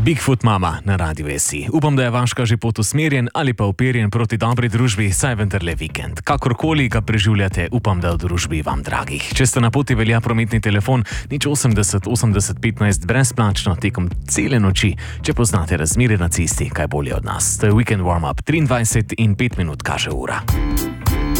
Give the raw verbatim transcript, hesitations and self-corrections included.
Bigfoot mama na Radiu S I. Upam, da je vaška že pot usmerjen ali pa uperjen proti dobri družbi, saj vendarle vikend. Kakorkoli ga preživljate, upam, da v družbi vam dragih. Če ste na poti, velja prometni telefon nič osemdeset osemdeset petnajst brezplačno tekom cele noči, če poznate razmere na cesti, kaj bolje od nas. To je Weekend Warm-up, triindvajset in pet minut kaže ura.